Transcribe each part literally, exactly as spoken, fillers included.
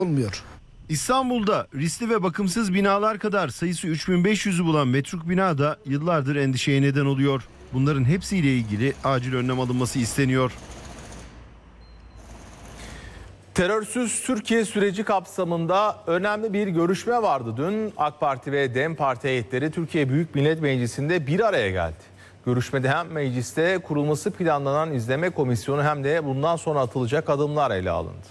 olmuyor. İstanbul'da riskli ve bakımsız binalar kadar sayısı üç bin beş yüzü bulan metruk bina da yıllardır endişeye neden oluyor. Bunların hepsiyle ilgili acil önlem alınması isteniyor. Terörsüz Türkiye süreci kapsamında önemli bir görüşme vardı dün. AK Parti ve DEM Parti heyetleri Türkiye Büyük Millet Meclisi'nde bir araya geldi. Görüşmede hem mecliste kurulması planlanan izleme komisyonu hem de bundan sonra atılacak adımlar ele alındı.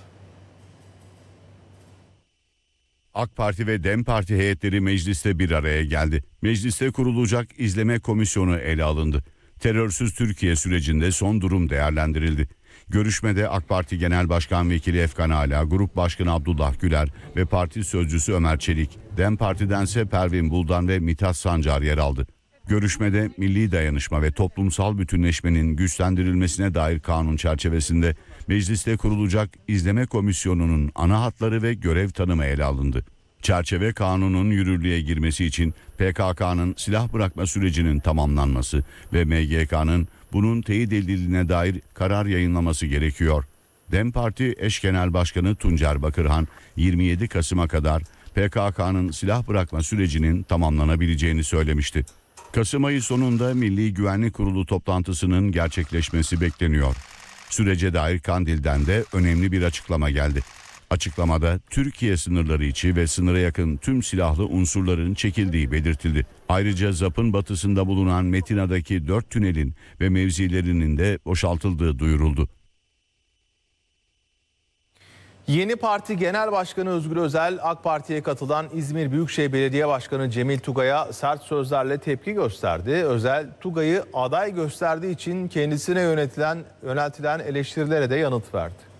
AK Parti ve DEM Parti heyetleri mecliste bir araya geldi. Mecliste kurulacak izleme komisyonu ele alındı. Terörsüz Türkiye sürecinde son durum değerlendirildi. Görüşmede AK Parti Genel Başkan Vekili Efkan Ala, Grup Başkanı Abdullah Güler ve Parti Sözcüsü Ömer Çelik, DEM Parti'dense Pervin Buldan ve Mithat Sancar yer aldı. Görüşmede milli dayanışma ve toplumsal bütünleşmenin güçlendirilmesine dair kanun çerçevesinde mecliste kurulacak izleme komisyonunun ana hatları ve görev tanımı ele alındı. Çerçeve kanunun yürürlüğe girmesi için P K K'nın silah bırakma sürecinin tamamlanması ve M G K'nın bunun teyit edildiğine dair karar yayınlaması gerekiyor. DEM Parti eş genel başkanı Tuncer Bakırhan yirmi yedi Kasım'a kadar P K K'nın silah bırakma sürecinin tamamlanabileceğini söylemişti. Kasım ayı sonunda Milli Güvenlik Kurulu toplantısının gerçekleşmesi bekleniyor. Sürece dair Kandil'den de önemli bir açıklama geldi. Açıklamada Türkiye sınırları içi ve sınıra yakın tüm silahlı unsurların çekildiği belirtildi. Ayrıca Z A P'ın batısında bulunan Metina'daki dört tünelin ve mevzilerinin de boşaltıldığı duyuruldu. Yeni Parti Genel Başkanı Özgür Özel, AK Parti'ye katılan İzmir Büyükşehir Belediye Başkanı Cemil Tugay'a sert sözlerle tepki gösterdi. Özel, Tugay'ı aday gösterdiği için kendisine yönetilen, yöneltilen eleştirilere de yanıt verdi.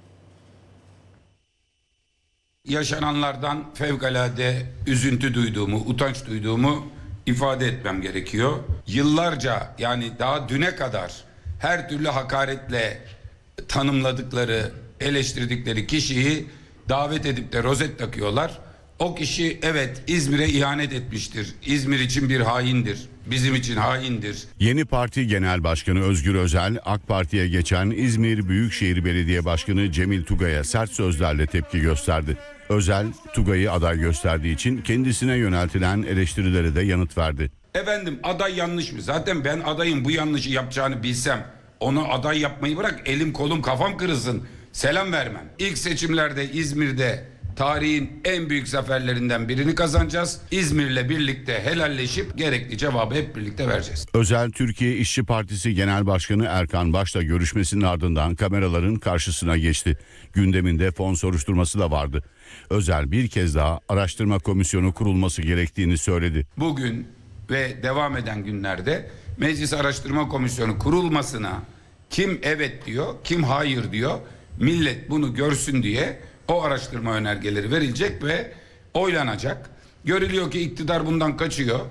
Yaşananlardan fevkalade üzüntü duyduğumu, utanç duyduğumu ifade etmem gerekiyor. Yıllarca, yani daha düne kadar her türlü hakaretle tanımladıkları, eleştirdikleri kişiyi davet edip de rozet takıyorlar. O kişi evet İzmir'e ihanet etmiştir. İzmir için bir haindir. Bizim için haindir. Yeni Parti Genel Başkanı Özgür Özel, AK Parti'ye geçen İzmir Büyükşehir Belediye Başkanı Cemil Tugay'a sert sözlerle tepki gösterdi. Özel, Tugay'ı aday gösterdiği için kendisine yöneltilen eleştirilere de yanıt verdi. Efendim aday yanlış mı? Zaten ben adayın bu yanlışı yapacağını bilsem onu aday yapmayı bırak, elim kolum kafam kırılsın. Selam vermem. İlk seçimlerde İzmir'de tarihin en büyük zaferlerinden birini kazanacağız. İzmir'le birlikte helalleşip gerekli cevabı hep birlikte vereceğiz. Özel, Türkiye İşçi Partisi Genel Başkanı Erkan Baş'la görüşmesinin ardından kameraların karşısına geçti. Gündeminde fon soruşturması da vardı. Özel bir kez daha araştırma komisyonu kurulması gerektiğini söyledi. Bugün ve devam eden günlerde Meclis Araştırma Komisyonu kurulmasına kim evet diyor, kim hayır diyor. Millet bunu görsün diye o araştırma önergeleri verilecek ve oylanacak. Görülüyor ki iktidar bundan kaçıyor.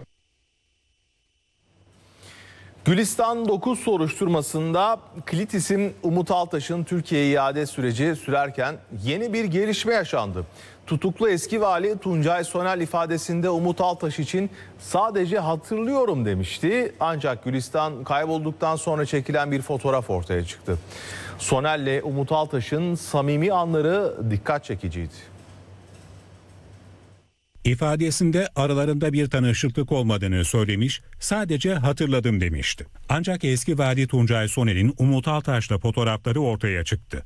Gülistan dokuz soruşturmasında kilit isim Umut Altaş'ın Türkiye'ye iade süreci sürerken yeni bir gelişme yaşandı. Tutuklu eski vali Tuncay Sonel ifadesinde Umut Altaş için sadece hatırlıyorum demişti. Ancak Gülistan kaybolduktan sonra çekilen bir fotoğraf ortaya çıktı. Sonel'le Umut Altaş'ın samimi anları dikkat çekiciydi. İfadesinde aralarında bir tanışıklık olmadığını söylemiş, sadece hatırladım demişti. Ancak eski vali Tuncay Sonel'in Umut Altaş'la fotoğrafları ortaya çıktı.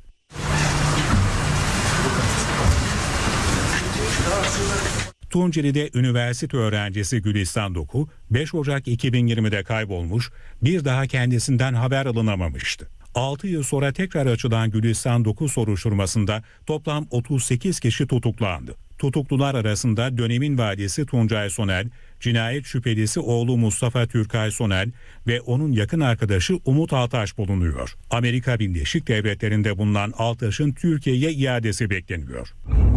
Tunceli'de üniversite öğrencisi Gülistan Doku, beş Ocak iki bin yirmide kaybolmuş, bir daha kendisinden haber alınamamıştı. altı yıl sonra tekrar açılan Gülistan Doku soruşturmasında toplam otuz sekiz kişi tutuklandı. Tutuklular arasında dönemin valisi Tuncay Sonel, cinayet şüphelisi oğlu Mustafa Türkay Sonel ve onun yakın arkadaşı Umut Altaş bulunuyor. Amerika Birleşik Devletleri'nde bulunan Altaş'ın Türkiye'ye iadesi bekleniyor.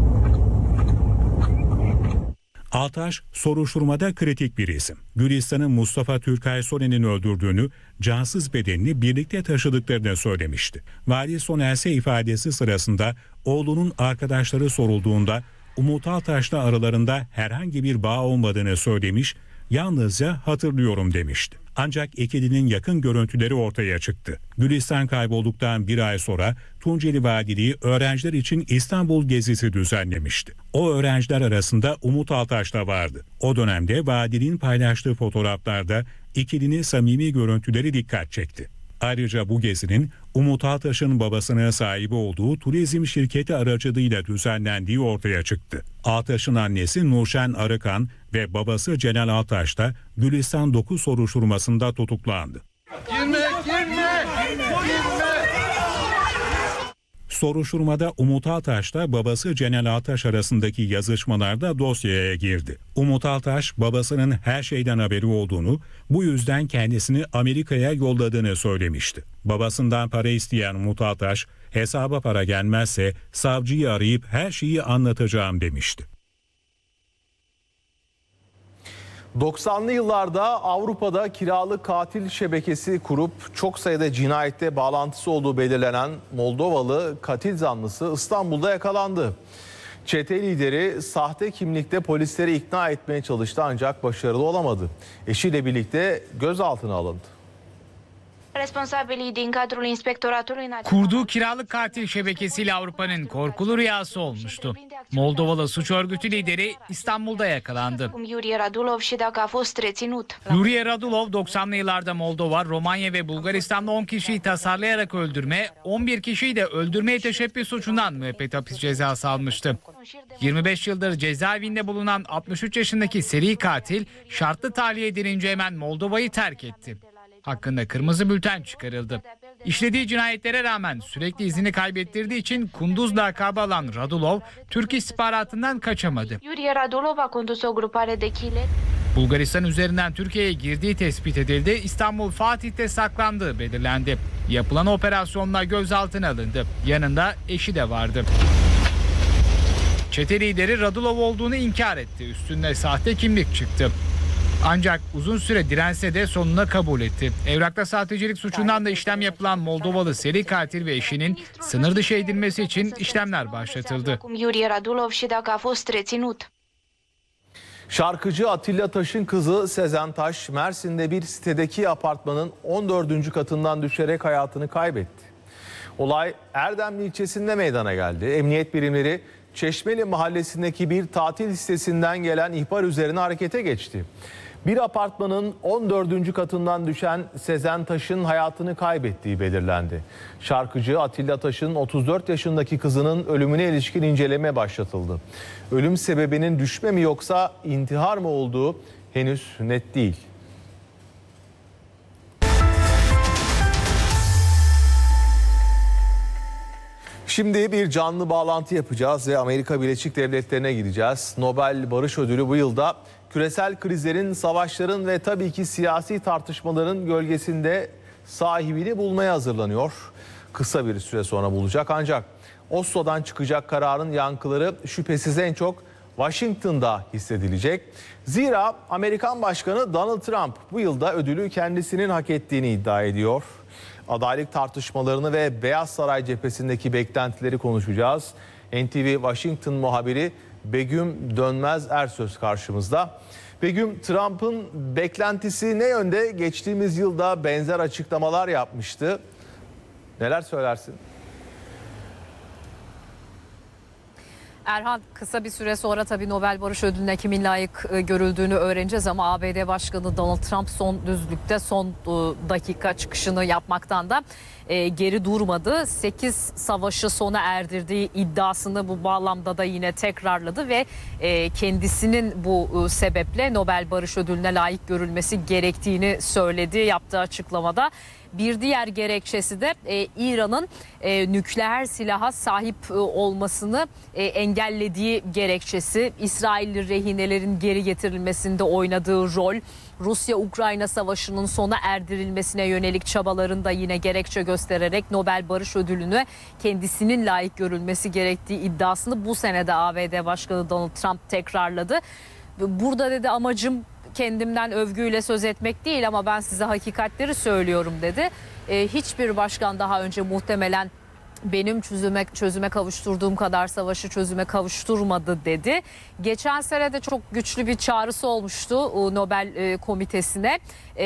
Altaş, soruşturmada kritik bir isim. Gülistan'ın Mustafa Türkay Sonel'in öldürdüğünü, cansız bedenini birlikte taşıdıklarını söylemişti. Vali Sonel ise ifadesi sırasında oğlunun arkadaşları sorulduğunda Umut Altaş'la aralarında herhangi bir bağ olmadığını söylemiş, yalnızca hatırlıyorum demişti. Ancak ikilinin yakın görüntüleri ortaya çıktı. Gülistan kaybolduktan bir ay sonra Tunceli Valiliği öğrenciler için İstanbul gezisi düzenlemişti. O öğrenciler arasında Umut Altaş da vardı. O dönemde valiliğin paylaştığı fotoğraflarda ikilinin samimi görüntüleri dikkat çekti. Ayrıca bu gezinin Umut Altaş'ın babasının sahibi olduğu turizm şirketi aracılığıyla düzenlendiği ortaya çıktı. Altaş'ın annesi Nurşen Arıkan ve babası Celal Altaş da Gülistan dokuz soruşturmasında tutuklandı. Girme, girme, girme. Soruşturmada Umut Altaş'la babası Celal Altaş arasındaki yazışmalarda dosyaya girdi. Umut Altaş babasının her şeyden haberi olduğunu, bu yüzden kendisini Amerika'ya yolladığını söylemişti. Babasından para isteyen Umut Altaş, hesaba para gelmezse savcıyı arayıp her şeyi anlatacağım demişti. doksanlı yıllarda Avrupa'da kiralık katil şebekesi kurup çok sayıda cinayette bağlantısı olduğu belirlenen Moldovalı katil zanlısı İstanbul'da yakalandı. Çete lideri sahte kimlikte polisleri ikna etmeye çalıştı ancak başarılı olamadı. Eşiyle birlikte gözaltına alındı. Responsabilii din cadrul Inspectoratului Național. Kurduğu kiralık katil şebekesiyle Avrupa'nın korkulu rüyası olmuştu. Moldovalı suç örgütü lideri İstanbul'da yakalandı. Cum Iurie Radulov și dacă a fost reținut. Iurie Radulov doksanlı yıllarda Moldova, Romanya ve Bulgaristan'da on kişiyi tasarlayarak öldürme, on bir kişiyi de öldürmeye teşebbüs suçundan müebbet hapis cezası almıştı. yirmi beş yıldır cezaevinde bulunan altmış üç yaşındaki seri katil şartlı tahliye edilince hemen Moldova'yı terk etti. Hakkında kırmızı bülten çıkarıldı. İşlediği cinayetlere rağmen sürekli izini kaybettirdiği için Kunduz lakabı alan Radulov, Türk istihbaratından kaçamadı. Iurie Radulov a condus o grupare de killer. Bulgaristan üzerinden Türkiye'ye girdiği tespit edildi. İstanbul Fatih'te saklandığı belirlendi. Yapılan operasyonla gözaltına alındı. Yanında eşi de vardı. Çete lideri Radulov olduğunu inkar etti. Üstünde sahte kimlik çıktı. Ancak uzun süre dirense de sonuna kabul etti. Evrakta sahtecilik suçundan da işlem yapılan Moldovalı seri katil ve eşinin sınır dışı edilmesi için işlemler başlatıldı. Cum Iurie Radulov și dacă a fost reținut. Şarkıcı Atilla Taş'ın kızı Sezen Taş, Mersin'de bir sitedeki apartmanın on dördüncü katından düşerek hayatını kaybetti. Olay Erdemli ilçesinde meydana geldi. Emniyet birimleri Çeşmeli mahallesindeki bir tatil sitesinden gelen ihbar üzerine harekete geçti. Bir apartmanın on dördüncü katından düşen Sezen Taş'ın hayatını kaybettiği belirlendi. Şarkıcı Atilla Taş'ın otuz dört yaşındaki kızının ölümüne ilişkin inceleme başlatıldı. Ölüm sebebinin düşme mi yoksa intihar mı olduğu henüz net değil. Şimdi bir canlı bağlantı yapacağız ve Amerika Birleşik Devletleri'ne gideceğiz. Nobel Barış Ödülü bu yılda küresel krizlerin, savaşların ve tabii ki siyasi tartışmaların gölgesinde sahibini bulmaya hazırlanıyor. Kısa bir süre sonra bulacak ancak Oslo'dan çıkacak kararın yankıları şüphesiz en çok Washington'da hissedilecek. Zira Amerikan Başkanı Donald Trump bu yılda ödülü kendisinin hak ettiğini iddia ediyor. Adaylık tartışmalarını ve Beyaz Saray cephesindeki beklentileri konuşacağız. N T V Washington muhabiri Begüm Dönmez Ersöz karşımızda. Begüm, Trump'ın beklentisi ne yönde? Geçtiğimiz yılda benzer açıklamalar yapmıştı. Neler söylersin? Erhan, kısa bir süre sonra tabii Nobel Barış Ödülü'ne kimin layık görüldüğünü öğreneceğiz ama A B D Başkanı Donald Trump son düzlükte son dakika çıkışını yapmaktan da geri durmadı. sekiz savaşı sona erdirdiği iddiasını bu bağlamda da yine tekrarladı ve kendisinin bu sebeple Nobel Barış Ödülü'ne layık görülmesi gerektiğini söyledi yaptığı açıklamada. Bir diğer gerekçesi de e, İran'ın e, nükleer silaha sahip e, olmasını e, engellediği gerekçesi. İsrailli rehinelerin geri getirilmesinde oynadığı rol, Rusya-Ukrayna savaşının sona erdirilmesine yönelik çabalarını da yine gerekçe göstererek Nobel Barış Ödülü'ne kendisinin layık görülmesi gerektiği iddiasını bu sene de A B D Başkanı Donald Trump tekrarladı. Burada dedi amacım kendimden övgüyle söz etmek değil ama ben size hakikatleri söylüyorum dedi. Ee, hiçbir başkan daha önce muhtemelen benim çözüme, çözüme kavuşturduğum kadar savaşı çözüme kavuşturmadı dedi. Geçen sene de çok güçlü bir çağrısı olmuştu Nobel Komitesi'ne.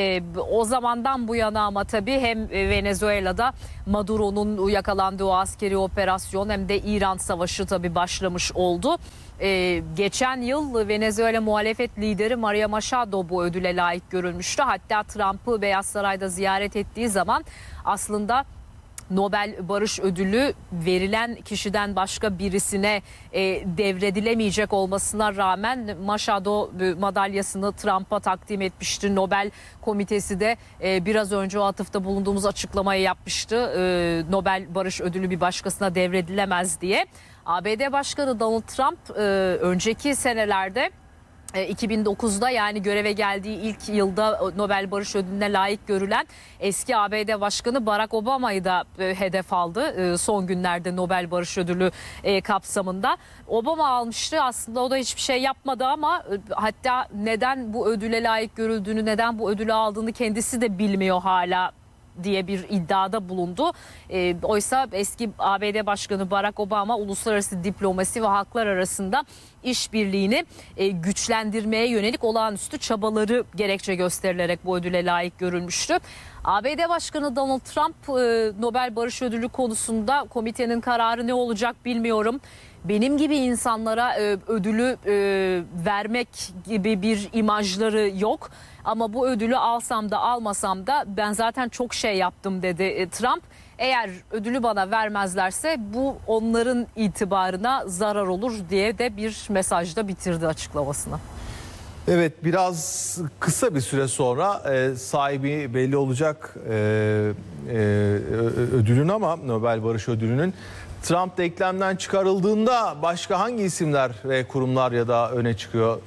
O zamandan bu yana ama tabii hem Venezuela'da Maduro'nun yakalandığı o askeri operasyon hem de İran Savaşı tabii başlamış oldu. Ee, geçen yıl Venezuela muhalefet lideri Maria Machado bu ödüle layık görülmüştü. Hatta Trump'ı Beyaz Saray'da ziyaret ettiği zaman aslında Nobel Barış Ödülü verilen kişiden başka birisine e, devredilemeyecek olmasına rağmen Machado madalyasını Trump'a takdim etmişti. Nobel Komitesi de e, biraz önce o atıfta bulunduğumuz açıklamayı yapmıştı. E, Nobel Barış Ödülü bir başkasına devredilemez diye. A B D Başkanı Donald Trump e, önceki senelerde iki bin dokuzda yani göreve geldiği ilk yılda Nobel Barış Ödülü'ne layık görülen eski A B D Başkanı Barack Obama'yı da hedef aldı son günlerde Nobel Barış Ödülü kapsamında. Obama almıştı, aslında o da hiçbir şey yapmadı ama hatta neden bu ödüle layık görüldüğünü, neden bu ödülü aldığını kendisi de bilmiyor hala diye bir iddiada bulundu. E, oysa eski A B D Başkanı Barack Obama uluslararası diplomasi ve halklar arasında işbirliğini e, güçlendirmeye yönelik olağanüstü çabaları gerekçe gösterilerek bu ödüle layık görülmüştü. A B D Başkanı Donald Trump e, Nobel Barış Ödülü konusunda komitenin kararı ne olacak bilmiyorum. Benim gibi insanlara e, ödülü e, vermek gibi bir imajları yok. Ama bu ödülü alsam da almasam da ben zaten çok şey yaptım dedi e, Trump. Eğer ödülü bana vermezlerse bu onların itibarına zarar olur diye de bir mesajda bitirdi açıklamasını. Evet, biraz kısa bir süre sonra e, sahibi belli olacak e, e, ödülün, ama Nobel Barış Ödülü'nün Trump denklemden çıkarıldığında başka hangi isimler ve kurumlar ya da öne çıkıyor?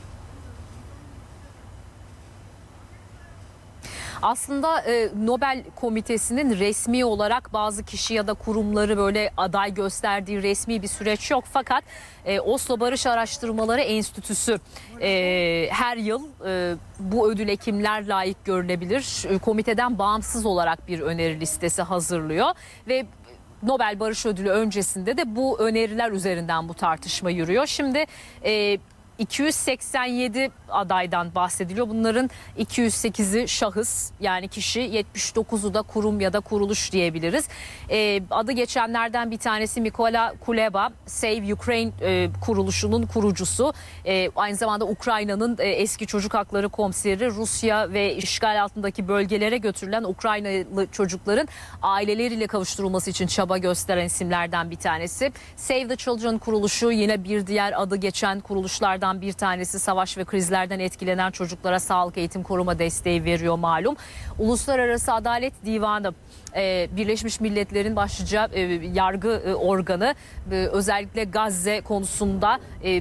Aslında e, Nobel Komitesi'nin resmi olarak bazı kişi ya da kurumları böyle aday gösterdiği resmi bir süreç yok. Fakat e, Oslo Barış Araştırmaları Enstitüsü e, her yıl e, bu ödüle kimler layık görülebilir? E, komiteden bağımsız olarak bir öneri listesi hazırlıyor ve Nobel Barış Ödülü öncesinde de bu öneriler üzerinden bu tartışma yürüyor. Şimdi e, iki yüz seksen yedi adaydan bahsediliyor. Bunların iki yüz sekizi şahıs, yani kişi, yetmiş dokuzu da kurum ya da kuruluş diyebiliriz. E, adı geçenlerden bir tanesi Mykola Kuleba, Save Ukraine e, kuruluşunun kurucusu. E, aynı zamanda Ukrayna'nın e, eski çocuk hakları komiseri, Rusya ve işgal altındaki bölgelere götürülen Ukraynalı çocukların aileleriyle kavuşturulması için çaba gösteren isimlerden bir tanesi. Save the Children kuruluşu yine bir diğer adı geçen kuruluşlardan bir tanesi. Savaş ve krizlerden etkilenen çocuklara sağlık, eğitim, koruma desteği veriyor malum. Uluslararası Adalet Divanı, Birleşmiş Milletler'in başlıca yargı organı, özellikle Gazze konusunda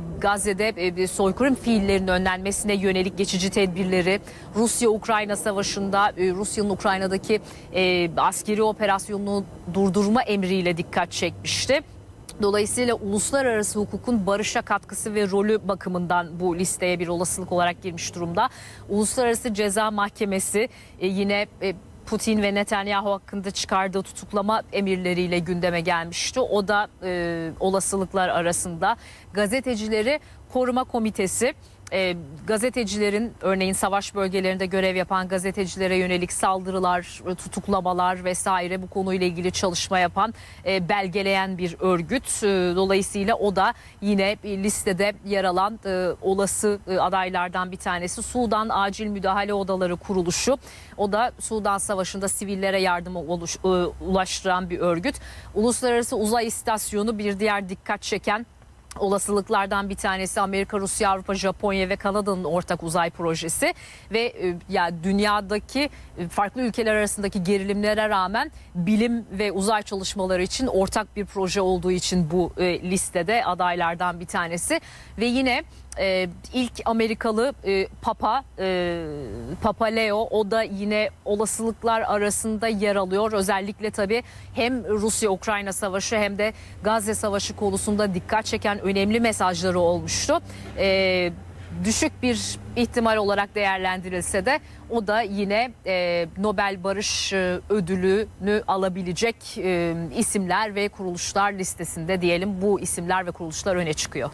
Gazze'de soykırım fiillerinin önlenmesine yönelik geçici tedbirleri, Rusya-Ukrayna savaşında Rusya'nın Ukrayna'daki askeri operasyonunu durdurma emriyle dikkat çekmişti. Dolayısıyla uluslararası hukukun barışa katkısı ve rolü bakımından bu listeye bir olasılık olarak girmiş durumda. Uluslararası Ceza Mahkemesi yine Putin ve Netanyahu hakkında çıkardığı tutuklama emirleriyle gündeme gelmişti. O da e, olasılıklar arasında. Gazetecileri Koruma Komitesi, E, gazetecilerin, örneğin savaş bölgelerinde görev yapan gazetecilere yönelik saldırılar, tutuklamalar vesaire, bu konuyla ilgili çalışma yapan, e, belgeleyen bir örgüt. E, dolayısıyla o da yine listede yer alan e, olası e, adaylardan bir tanesi. Sudan Acil Müdahale Odaları Kuruluşu. O da Sudan Savaşı'nda sivillere yardımı oluş, e, ulaştıran bir örgüt. Uluslararası Uzay İstasyonu bir diğer dikkat çeken olasılıklardan bir tanesi. Amerika, Rusya, Avrupa, Japonya ve Kanada'nın ortak uzay projesi ve e, ya dünyadaki e, farklı ülkeler arasındaki gerilimlere rağmen bilim ve uzay çalışmaları için ortak bir proje olduğu için bu e, listede adaylardan bir tanesi. Ve yine e, ilk Amerikalı e, Papa e, Papa Leo, o da yine olasılıklar arasında yer alıyor. Özellikle tabii hem Rusya-Ukrayna savaşı hem de Gazze savaşı konusunda dikkat çeken önemli mesajları olmuştu. E, düşük bir ihtimal olarak değerlendirilse de o da yine e, Nobel Barış e, Ödülünü alabilecek e, isimler ve kuruluşlar listesinde diyelim, bu isimler ve kuruluşlar öne çıkıyor.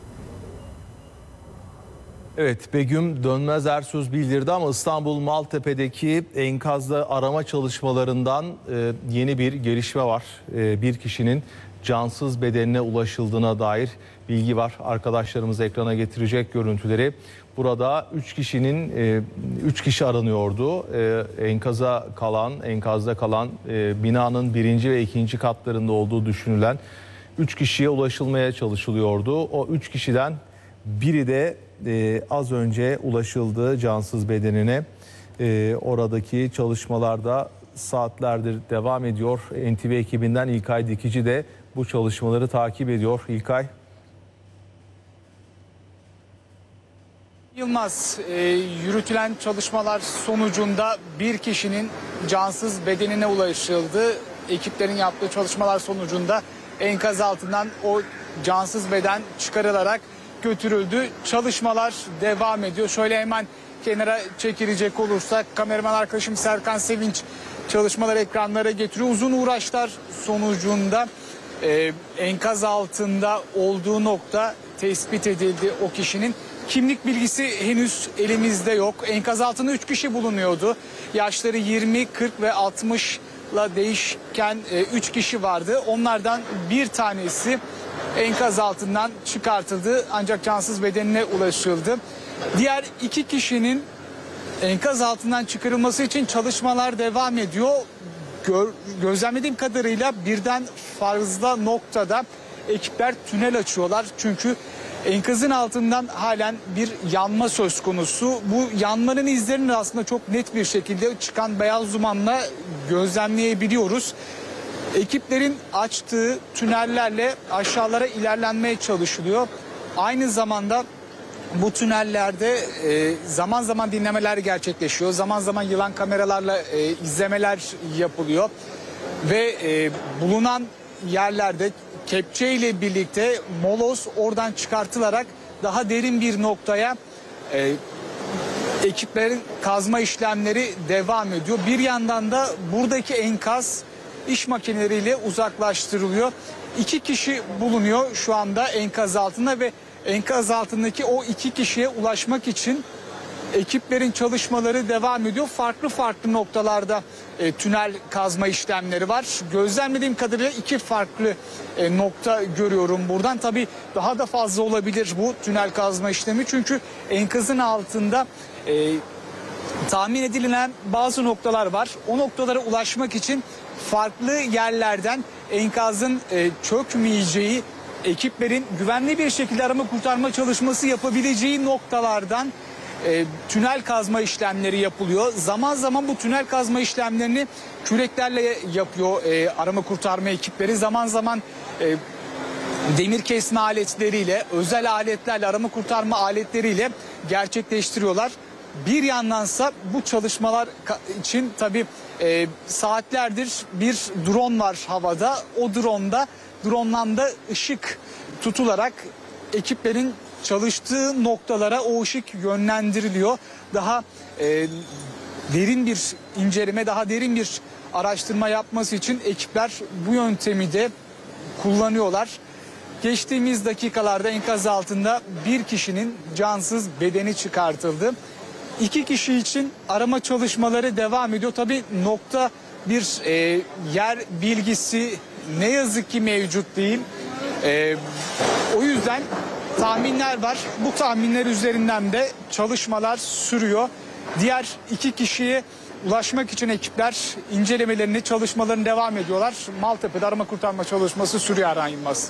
Evet, Begüm Dönmez Ersöz bildirdi ama İstanbul Maltepe'deki enkazda arama çalışmalarından e, yeni bir gelişme var. E, bir kişinin cansız bedenine ulaşıldığına dair bilgi var. Arkadaşlarımız ekrana getirecek görüntüleri. Burada üç kişinin üç kişi aranıyordu. E, enkaza kalan, enkazda kalan e, binanın birinci ve ikinci katlarında olduğu düşünülen üç kişiye ulaşılmaya çalışılıyordu. O üç kişiden biri de e, az önce ulaşıldı cansız bedenine. E, oradaki çalışmalarda saatlerdir devam ediyor. N T V ekibinden İlkay Dikici de bu çalışmaları takip ediyor. İlkay. Yılmaz, e, yürütülen çalışmalar sonucunda bir kişinin cansız bedenine ulaşıldı. Ekiplerin yaptığı çalışmalar sonucunda enkaz altından o cansız beden çıkarılarak götürüldü. Çalışmalar devam ediyor. Şöyle hemen kenara çekilecek olursak kameraman arkadaşım Serkan Sevinç çalışmalar ekranlara getiriyor. Uzun uğraşlar sonucunda e, enkaz altında olduğu nokta tespit edildi o kişinin. Kimlik bilgisi henüz elimizde yok. Enkaz altında üç kişi bulunuyordu. Yaşları yirmi, kırk ve altmışla değişken üç kişi vardı. Onlardan bir tanesi enkaz altından çıkartıldı ancak cansız bedenine ulaşıldı. Diğer iki kişinin enkaz altından çıkarılması için çalışmalar devam ediyor. Gör, gözlemlediğim kadarıyla birden fazla noktada ekipler tünel açıyorlar. Çünkü enkazın altından halen bir yanma söz konusu. Bu yanmanın izlerini aslında çok net bir şekilde çıkan beyaz dumanla gözlemleyebiliyoruz. Ekiplerin açtığı tünellerle aşağılara ilerlenmeye çalışılıyor. Aynı zamanda bu tünellerde e, zaman zaman dinlemeler gerçekleşiyor. Zaman zaman yılan kameralarla e, izlemeler yapılıyor. Ve e, bulunan yerlerde kepçe ile birlikte moloz oradan çıkartılarak daha derin bir noktaya e, ekiplerin kazma işlemleri devam ediyor. Bir yandan da buradaki enkaz iş makineleriyle uzaklaştırılıyor. İki kişi bulunuyor şu anda enkaz altında ve enkaz altındaki o iki kişiye ulaşmak için ekiplerin çalışmaları devam ediyor. Farklı farklı noktalarda e, tünel kazma işlemleri var. Gözlemlediğim kadarıyla iki farklı e, nokta görüyorum buradan. Tabii daha da fazla olabilir bu tünel kazma işlemi. Çünkü enkazın altında e, tahmin edilen bazı noktalar var. O noktalara ulaşmak için farklı yerlerden enkazın e, çökmeyeceği, ekiplerin güvenli bir şekilde arama kurtarma çalışması yapabileceği noktalardan E, tünel kazma işlemleri yapılıyor. Zaman zaman bu tünel kazma işlemlerini küreklerle yapıyor e, arama kurtarma ekipleri. Zaman zaman e, demir kesme aletleriyle, özel aletlerle, arama kurtarma aletleriyle gerçekleştiriyorlar. Bir yandansa bu çalışmalar için tabii e, saatlerdir bir drone var havada. O drone'da drone'dan da ışık tutularak ekiplerin çalıştığı noktalara o ışık yönlendiriliyor. Daha e, derin bir inceleme, daha derin bir araştırma yapması için ekipler bu yöntemi de kullanıyorlar. Geçtiğimiz dakikalarda enkaz altında bir kişinin cansız bedeni çıkartıldı. İki kişi için arama çalışmaları devam ediyor. Tabii nokta bir e, yer bilgisi ne yazık ki mevcut değil. E, o yüzden tahminler var. Bu tahminler üzerinden de çalışmalar sürüyor. Diğer iki kişiye ulaşmak için ekipler incelemelerini, çalışmalarını devam ediyorlar. Maltepe'de arama kurtarma çalışması sürüyor Erhan Yılmaz.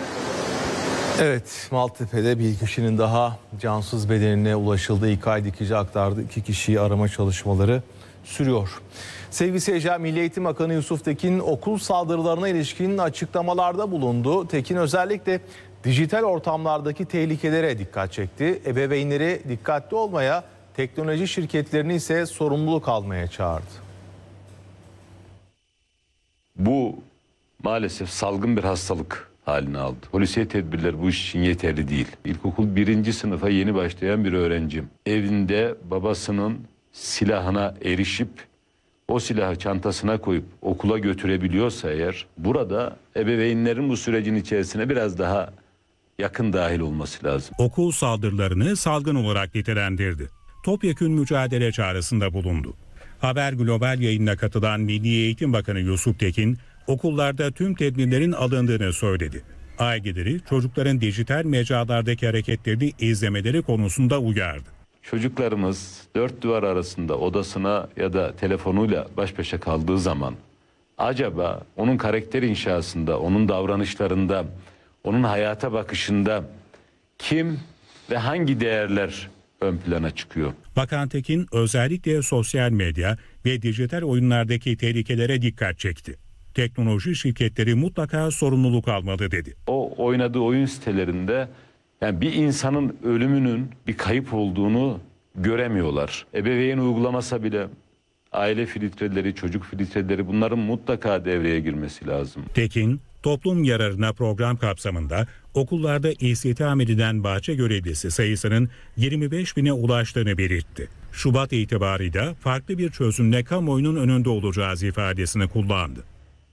Evet, Maltepe'de bir kişinin daha cansız bedenine ulaşıldı. İlkay Dikici aktardı. İki kişiyi arama çalışmaları sürüyor. Sevgili seyirciler, Milli Eğitim Bakanı Yusuf Tekin okul saldırılarına ilişkin açıklamalarda bulundu. Tekin özellikle dijital ortamlardaki tehlikelere dikkat çekti. Ebeveynleri dikkatli olmaya, teknoloji şirketlerini ise sorumluluk almaya çağırdı. Bu maalesef salgın bir hastalık. halini aldı. Polisiye tedbirler bu iş için yeterli değil. İlkokul birinci sınıfa yeni başlayan bir öğrencim evinde babasının silahına erişip o silahı çantasına koyup okula götürebiliyorsa eğer, burada ebeveynlerin bu sürecin içerisine biraz daha yakın dahil olması lazım. Okul saldırılarını salgın olarak nitelendirdi. Topyekün mücadele çağrısında bulundu. Haber Global yayınına katılan Milli Eğitim Bakanı Yusuf Tekin, okullarda tüm tedbirlerin alındığını söyledi. Aygıdır'ı çocukların dijital mecralardaki hareketlerini izlemeleri konusunda uyardı. Çocuklarımız dört duvar arasında odasına ya da telefonuyla baş başa kaldığı zaman acaba onun karakter inşasında, onun davranışlarında, onun hayata bakışında kim ve hangi değerler ön plana çıkıyor? Bakan Tekin özellikle sosyal medya ve dijital oyunlardaki tehlikelere dikkat çekti. Teknoloji şirketleri mutlaka sorumluluk almalı dedi. O oynadığı oyun sitelerinde yani bir insanın ölümünün bir kayıp olduğunu göremiyorlar. Ebeveyn uygulamasa bile aile filtreleri, çocuk filtreleri bunların mutlaka devreye girmesi lazım. Tekin, toplum yararına program kapsamında okullarda istihdam edilen bahçe görevlisi sayısının yirmi beş bine ulaştığını belirtti. Şubat itibarıyla farklı bir çözümle kamuoyunun önünde olacağız ifadesini kullandı.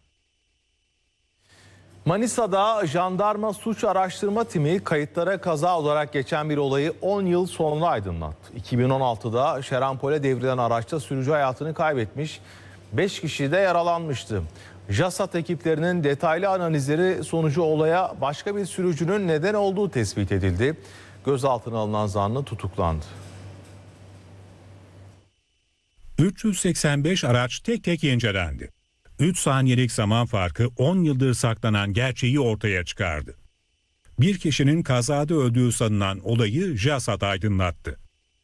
Manisa'da jandarma suç araştırma timi kayıtlara kaza olarak geçen bir olayı on yıl sonra aydınlattı. iki bin on altıda şerampole devrilen araçta sürücü hayatını kaybetmiş, beş kişi de yaralanmıştı. JASAT ekiplerinin detaylı analizleri sonucu olaya başka bir sürücünün neden olduğu tespit edildi. Gözaltına alınan zanlı tutuklandı. üç yüz seksen beş araç tek tek incelendi. üç saniyelik zaman farkı on yıldır saklanan gerçeği ortaya çıkardı. Bir kişinin kazada öldüğü sanılan olayı JASAT aydınlattı.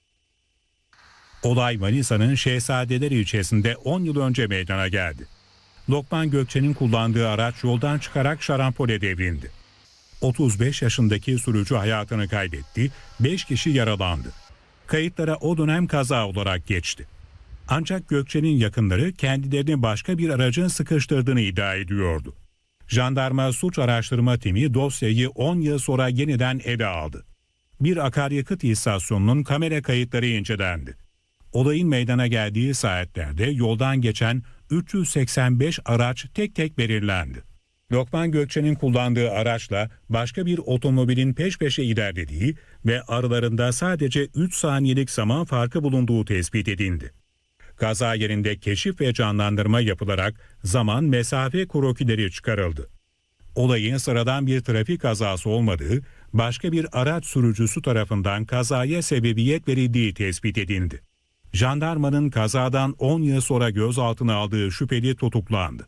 Olay Manisa'nın Şehzadeler ilçesinde on yıl önce meydana geldi. Lokman Gökçe'nin kullandığı araç yoldan çıkarak şarampole devrildi. otuz beş yaşındaki sürücü hayatını kaybetti, beş kişi yaralandı. Kayıtlara o dönem kaza olarak geçti. Ancak Gökçe'nin yakınları kendilerini başka bir aracın sıkıştırdığını iddia ediyordu. Jandarma suç araştırma timi dosyayı on yıl sonra yeniden ele aldı. Bir akaryakıt istasyonunun kamera kayıtları incelendi. Olayın meydana geldiği saatlerde yoldan geçen üç yüz seksen beş araç tek tek belirlendi. Lokman Gökçe'nin kullandığı araçla başka bir otomobilin peş peşe ilerlediği ve aralarında sadece üç saniyelik zaman farkı bulunduğu tespit edildi. Kaza yerinde keşif ve canlandırma yapılarak zaman mesafe krokileri çıkarıldı. Olayın sıradan bir trafik kazası olmadığı, başka bir araç sürücüsü tarafından kazaya sebebiyet verildiği tespit edildi. Jandarmanın kazadan on yıl sonra gözaltına aldığı şüpheli tutuklandı.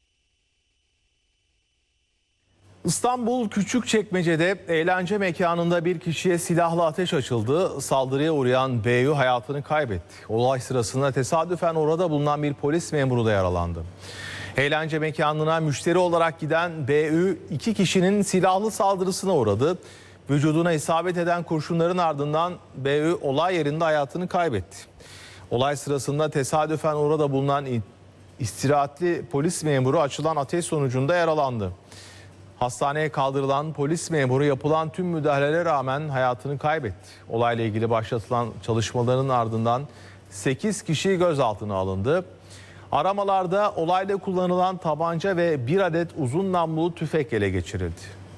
İstanbul Küçükçekmece'de eğlence mekanında bir kişiye silahlı ateş açıldı. Saldırıya uğrayan B Ü hayatını kaybetti. Olay sırasında tesadüfen orada bulunan bir polis memuru da yaralandı. Eğlence mekanına müşteri olarak giden B Ü iki kişinin silahlı saldırısına uğradı. Vücuduna isabet eden kurşunların ardından B Ü olay yerinde hayatını kaybetti. Olay sırasında tesadüfen orada bulunan istirahatli polis memuru açılan ateş sonucunda yaralandı. Hastaneye kaldırılan polis memuru yapılan tüm müdahalelere rağmen hayatını kaybetti. Olayla ilgili başlatılan çalışmaların ardından sekiz kişi gözaltına alındı. Aramalarda olayda kullanılan tabanca ve bir adet uzun namlulu tüfek ele geçirildi.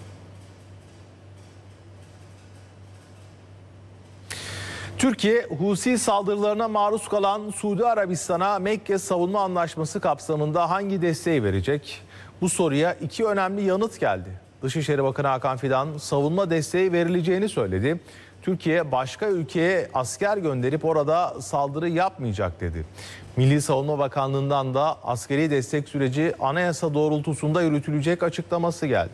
Türkiye, Husi saldırılarına maruz kalan Suudi Arabistan'a Mekke Savunma Anlaşması kapsamında hangi desteği verecek? Bu soruya iki önemli yanıt geldi. Dışişleri Bakanı Hakan Fidan savunma desteği verileceğini söyledi. Türkiye başka ülkeye asker gönderip orada saldırı yapmayacak dedi. Milli Savunma Bakanlığı'ndan da askeri destek süreci anayasa doğrultusunda yürütülecek açıklaması geldi.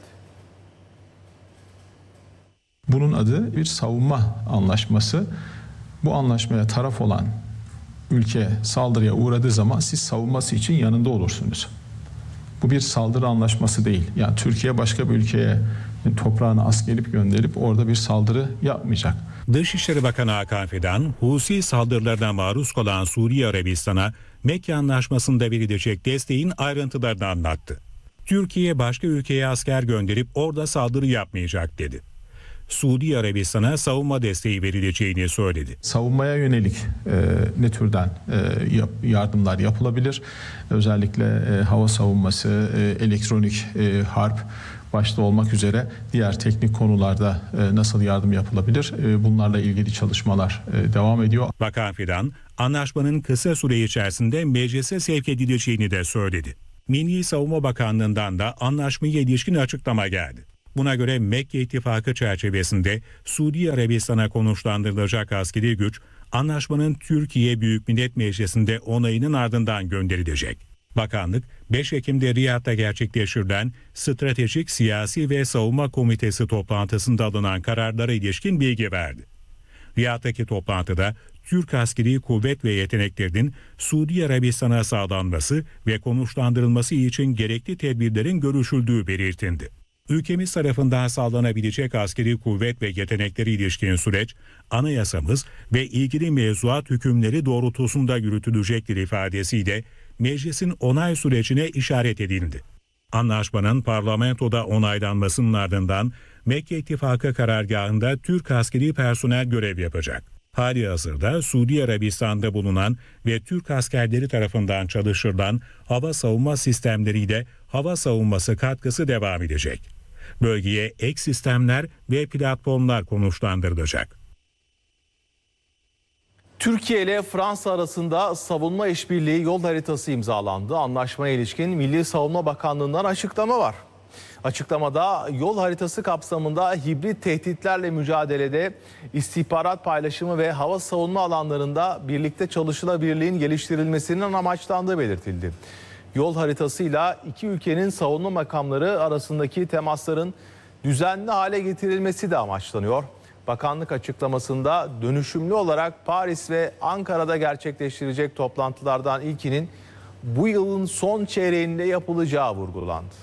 Bunun adı bir savunma anlaşması. Bu anlaşmaya taraf olan ülke saldırıya uğradığı zaman siz savunması için yanında olursunuz. Bu bir saldırı anlaşması değil. Yani Türkiye başka bir ülkeye toprağını askerip gönderip orada bir saldırı yapmayacak. Dışişleri Bakanı Hakan Fidan, Husi saldırılarına maruz kalan Suriye Arabistan'a Mekke Anlaşması'nda verilecek desteğin ayrıntılarını anlattı. Türkiye başka ülkeye asker gönderip orada saldırı yapmayacak dedi. Suudi Arabistan'a savunma desteği verileceğini söyledi. Savunmaya yönelik e, ne türden e, yap, yardımlar yapılabilir? Özellikle e, hava savunması, e, elektronik e, harp başta olmak üzere diğer teknik konularda e, nasıl yardım yapılabilir? E, bunlarla ilgili çalışmalar e, devam ediyor. Bakan Fidan, anlaşmanın kısa süre içerisinde meclise sevk edileceğini de söyledi. Milli Savunma Bakanlığı'ndan da anlaşmaya ilişkin açıklama geldi. Buna göre Mekke İttifakı çerçevesinde Suudi Arabistan'a konuşlandırılacak askeri güç, anlaşmanın Türkiye Büyük Millet Meclisi'nde onayının ardından gönderilecek. Bakanlık, beş Ekim'de Riyad'da gerçekleştirilen Stratejik Siyasi ve Savunma Komitesi toplantısında alınan kararlara ilişkin bilgi verdi. Riyad'daki toplantıda Türk askeri kuvvet ve yeteneklerinin Suudi Arabistan'a sağlanması ve konuşlandırılması için gerekli tedbirlerin görüşüldüğü belirtildi. Ülkemiz tarafından sağlanabilecek askeri kuvvet ve yetenekleri ilişkin süreç, anayasamız ve ilgili mevzuat hükümleri doğrultusunda yürütülecektir ifadesiyle meclisin onay sürecine işaret edildi. Anlaşmanın parlamentoda onaylanmasının ardından Mekke İttifakı karargahında Türk askeri personel görev yapacak. Halihazırda Suudi Arabistan'da bulunan ve Türk askerleri tarafından çalıştırılan hava savunma sistemleriyle hava savunması katkısı devam edecek. Bölgeye ek sistemler ve platformlar konuşlandırılacak. Türkiye ile Fransa arasında savunma işbirliği yol haritası imzalandı. Anlaşmaya ilişkin Milli Savunma Bakanlığı'ndan açıklama var. Açıklamada yol haritası kapsamında hibrit tehditlerle mücadelede istihbarat paylaşımı ve hava savunma alanlarında birlikte çalışılabilirliğin geliştirilmesinin amaçlandığı belirtildi. Yol haritasıyla iki ülkenin savunma makamları arasındaki temasların düzenli hale getirilmesi de amaçlanıyor. Bakanlık açıklamasında dönüşümlü olarak Paris ve Ankara'da gerçekleştirecek toplantılardan ilkinin bu yılın son çeyreğinde yapılacağı vurgulandı.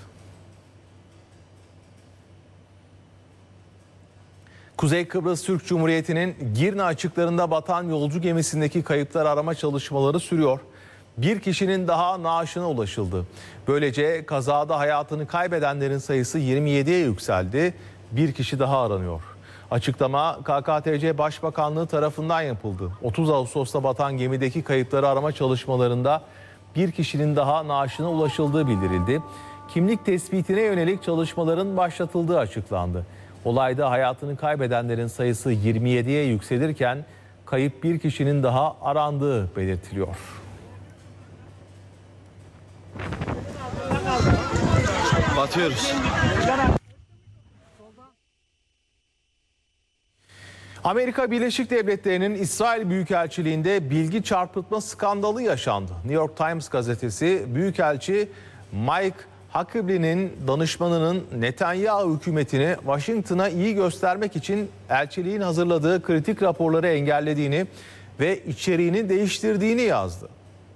Kuzey Kıbrıs Türk Cumhuriyeti'nin Girne açıklarında batan yolcu gemisindeki kayıplar arama çalışmaları sürüyor. Bir kişinin daha naaşına ulaşıldı. Böylece kazada hayatını kaybedenlerin sayısı yirmi yediye yükseldi. Bir kişi daha aranıyor. Açıklama K K T C Başbakanlığı tarafından yapıldı. otuz Ağustos'ta batan gemideki kayıpları arama çalışmalarında bir kişinin daha naaşına ulaşıldığı bildirildi. Kimlik tespitine yönelik çalışmaların başlatıldığı açıklandı. Olayda hayatını kaybedenlerin sayısı yirmi yediye yükselirken kayıp bir kişinin daha arandığı belirtiliyor. Batıyoruz. Amerika Birleşik Devletleri'nin İsrail Büyükelçiliği'nde bilgi çarpıtma skandalı yaşandı. New York Times gazetesi Büyükelçi Mike Huckabee'nin danışmanının Netanyahu hükümetini Washington'a iyi göstermek için elçiliğin hazırladığı kritik raporları engellediğini ve içeriğini değiştirdiğini yazdı.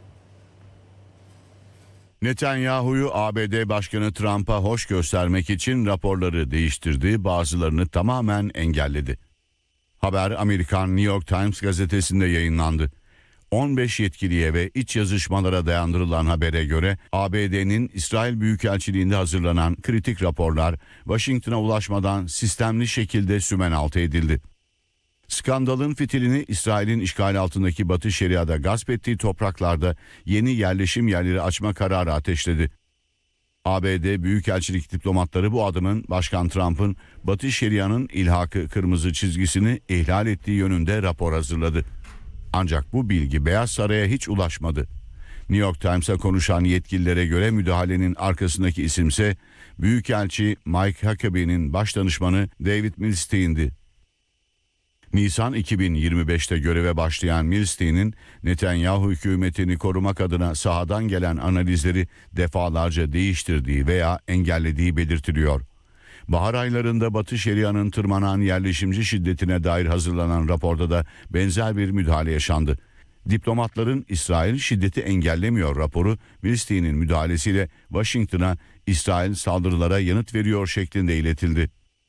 Netanyahu'yu A B D Başkanı Trump'a hoş göstermek için raporları değiştirdi, bazılarını tamamen engelledi. Haber Amerikan New York Times gazetesinde yayınlandı. on beş yetkiliye ve iç yazışmalara dayandırılan habere göre A B D'nin İsrail Büyükelçiliği'nde hazırlanan kritik raporlar Washington'a ulaşmadan sistemli şekilde sümenaltı edildi. Skandalın fitilini İsrail'in işgal altındaki Batı Şeria'da gasp ettiği topraklarda yeni yerleşim yerleri açma kararı ateşledi. A B D Büyükelçilik diplomatları bu adımın Başkan Trump'ın Batı Şeria'nın ilhakı kırmızı çizgisini ihlal ettiği yönünde rapor hazırladı. Ancak bu bilgi Beyaz Saray'a hiç ulaşmadı. New York Times'a konuşan yetkililere göre müdahalenin arkasındaki isimse Büyükelçi Mike Huckabee'nin baş danışmanı David Milstein'di. Nisan iki bin yirmi beşte göreve başlayan Milstein'in Netanyahu hükümetini korumak adına sahadan gelen analizleri defalarca değiştirdiği veya engellediği belirtiliyor. Bahar aylarında Batı Şeria'nın tırmanan yerleşimci şiddetine dair hazırlanan raporda da benzer bir müdahale yaşandı. Diplomatların İsrail şiddeti engellemiyor raporu Milstein'in müdahalesiyle Washington'a İsrail saldırılara yanıt veriyor şeklinde iletildi.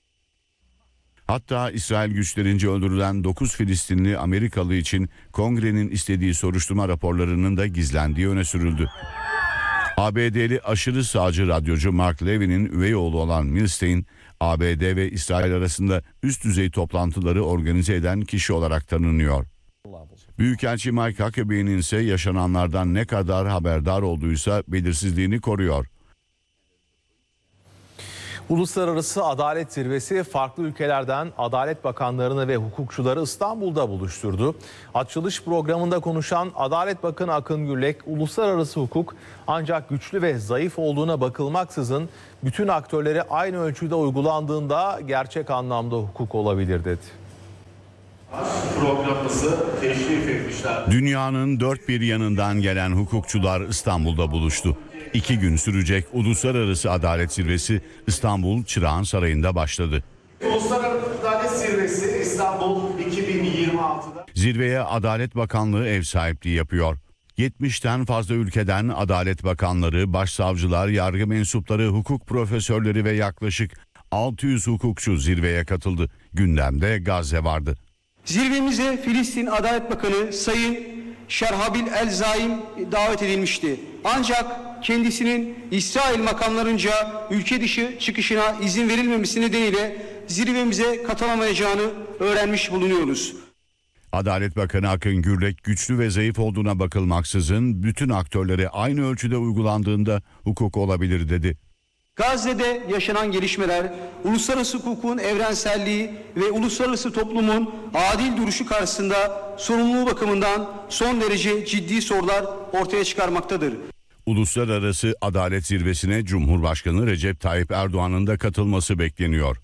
Hatta İsrail güçlerince öldürülen dokuz Filistinli Amerikalı için Kongre'nin istediği soruşturma raporlarının da gizlendiği öne sürüldü. A B D'li aşırı sağcı radyocu Mark Levy'nin üvey oğlu olan Milstein, A B D ve İsrail arasında üst düzey toplantıları organize eden kişi olarak tanınıyor. Büyükelçi Mike Huckabee'nin ise yaşananlardan ne kadar haberdar olduysa belirsizliğini koruyor. Uluslararası Adalet Zirvesi farklı ülkelerden adalet bakanlarını ve hukukçuları İstanbul'da buluşturdu. Açılış programında konuşan Adalet Bakanı Akın Gürlek, uluslararası hukuk ancak güçlü ve zayıf olduğuna bakılmaksızın bütün aktörlere aynı ölçüde uygulandığında gerçek anlamda hukuk olabilir dedi. Programımızı teşrif etmişler. Dünyanın dört bir yanından gelen hukukçular İstanbul'da buluştu. İki gün sürecek Uluslararası Adalet Zirvesi İstanbul Çırağan Sarayı'nda başladı. Uluslararası Adalet Zirvesi İstanbul iki bin yirmi altıda. Zirveye Adalet Bakanlığı ev sahipliği yapıyor. yetmişten fazla ülkeden Adalet Bakanları, başsavcılar, yargı mensupları, hukuk profesörleri ve yaklaşık altı yüz hukukçu zirveye katıldı. Gündemde Gazze vardı. Zirvemize Filistin Adalet Bakanı Sayın Şerhabil El-Zaim davet edilmişti. Ancak kendisinin İsrail makamlarınca ülke dışı çıkışına izin verilmemesi nedeniyle zirvemize katılamayacağını öğrenmiş bulunuyoruz. Adalet Bakanı Akın Gürlek, güçlü ve zayıf olduğuna bakılmaksızın bütün aktörlere aynı ölçüde uygulandığında hukuk olabilir dedi. Gazze'de yaşanan gelişmeler, uluslararası hukukun evrenselliği ve uluslararası toplumun adil duruşu karşısında sorumluluğu bakımından son derece ciddi sorular ortaya çıkarmaktadır. Uluslararası Adalet Zirvesi'ne Cumhurbaşkanı Recep Tayyip Erdoğan'ın da katılması bekleniyor.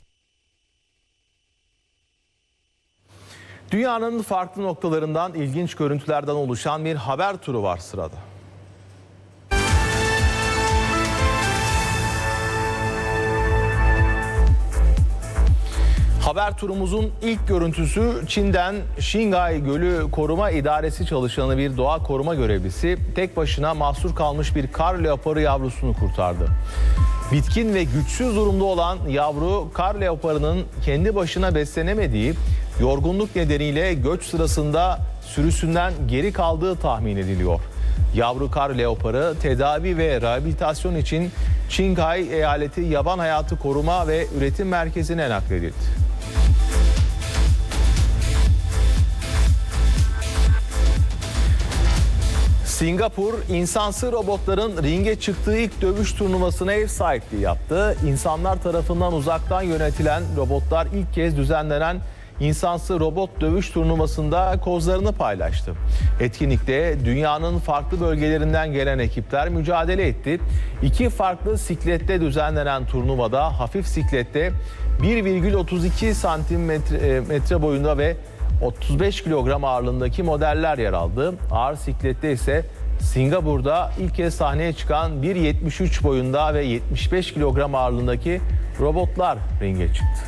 Dünyanın farklı noktalarından ilginç görüntülerden oluşan bir haber turu var sırada. Haber turumuzun ilk görüntüsü Çin'den Şingay Gölü Koruma İdaresi çalışanı bir doğa koruma görevlisi tek başına mahsur kalmış bir kar leoparı yavrusunu kurtardı. Bitkin ve güçsüz durumda olan yavru kar leoparının kendi başına beslenemediği, yorgunluk nedeniyle göç sırasında sürüsünden geri kaldığı tahmin ediliyor. Yavru kar leoparı tedavi ve rehabilitasyon için Qinghai Eyaleti Yaban Hayatı Koruma ve Üretim Merkezi'ne nakledildi. Singapur, insansı robotların ringe çıktığı ilk dövüş turnuvasına ev sahipliği yaptı. İnsanlar tarafından uzaktan yönetilen robotlar ilk kez düzenlenen insansı robot dövüş turnuvasında kozlarını paylaştı. Etkinlikte dünyanın farklı bölgelerinden gelen ekipler mücadele etti. İki farklı siklette düzenlenen turnuvada hafif siklette bir virgül otuz iki santimetre metre boyunda ve otuz beş kilogram ağırlığındaki modeller yer aldı. Ağır siklette ise Singapur'da ilk kez sahneye çıkan bir virgül yetmiş üç boyunda ve yetmiş beş kilogram ağırlığındaki robotlar ringe çıktı.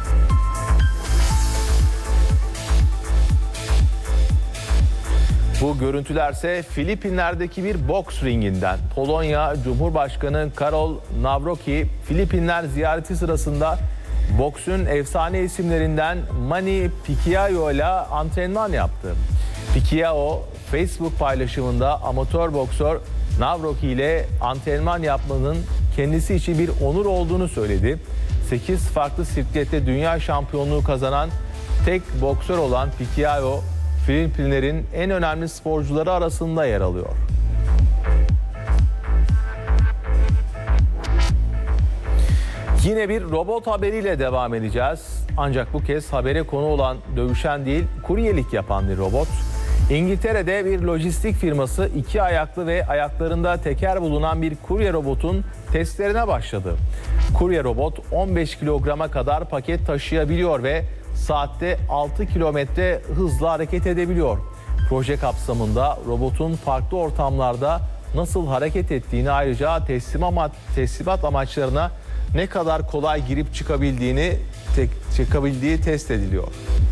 Bu görüntülerse Filipinler'deki bir boks ringinden. Polonya Cumhurbaşkanı Karol Nawrocki Filipinler ziyareti sırasında boksun efsane isimlerinden Manny Pacquiao ile antrenman yaptı. Pacquiao Facebook paylaşımında amatör boksör Nawrocki ile antrenman yapmanın kendisi için bir onur olduğunu söyledi. sekiz farklı siklette dünya şampiyonluğu kazanan tek boksör olan Pacquiao, Filipinlerin en önemli sporcuları arasında yer alıyor. Yine bir robot haberiyle devam edeceğiz. Ancak bu kez habere konu olan dövüşen değil, kuryelik yapan bir robot. İngiltere'de bir lojistik firması iki ayaklı ve ayaklarında teker bulunan bir kurye robotun testlerine başladı. Kurye robot on beş kilograma kadar paket taşıyabiliyor ve saatte altı kilometre hızla hareket edebiliyor. Proje kapsamında robotun farklı ortamlarda nasıl hareket ettiğini, ayrıca teslimat, teslimat amaçlarına ne kadar kolay girip çıkabildiğini te, çıkabildiği test ediliyor.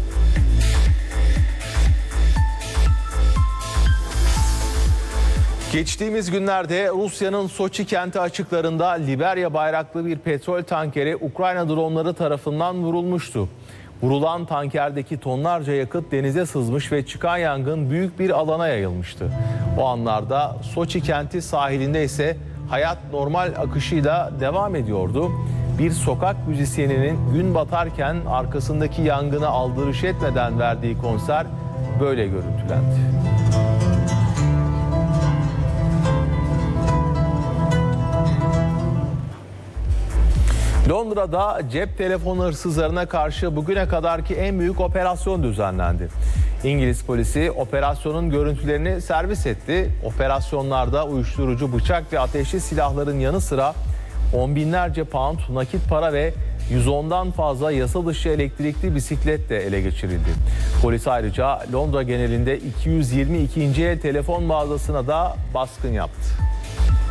Geçtiğimiz günlerde Rusya'nın Soçi kenti açıklarında Liberya bayraklı bir petrol tankeri Ukrayna dronları tarafından vurulmuştu. Vurulan tankerdeki tonlarca yakıt denize sızmış ve çıkan yangın büyük bir alana yayılmıştı. O anlarda Soçi kenti sahilinde ise hayat normal akışıyla devam ediyordu. Bir sokak müzisyeninin gün batarken arkasındaki yangına aldırış etmeden verdiği konser böyle görüntülendi. Londra'da cep telefonu hırsızlarına karşı bugüne kadarki en büyük operasyon düzenlendi. İngiliz polisi operasyonun görüntülerini servis etti. Operasyonlarda uyuşturucu, bıçak ve ateşli silahların yanı sıra on binlerce pound nakit para ve yüz ondan fazla yasa dışı elektrikli bisiklet de ele geçirildi. Polis ayrıca Londra genelinde iki yüz yirmi ikinci el telefon mağazasına da baskın yaptı.